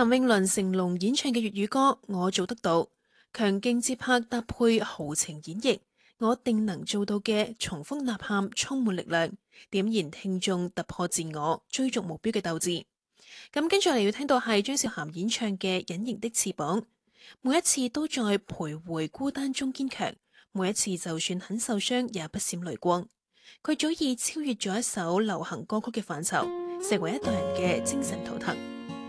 譚詠麟成龍演唱嘅粵語歌《我做得到》，強勁節拍搭配豪情演繹，我定能做到嘅重複吶喊充滿力量，點燃聽眾突破自我、追逐目標嘅鬥志。咁跟住嚟要聽到係張韶涵演唱嘅《隱形的翅膀》，每一次都在徘徊孤單中堅強，每一次就算很受傷也不閃淚光。佢早已超越咗一首流行歌曲嘅範疇，成為一代人嘅精神圖騰。